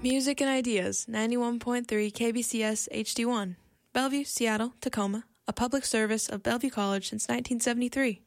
Music and Ideas, 91.3 KBCS HD1. Bellevue, Seattle, Tacoma, a public service of Bellevue College since 1973.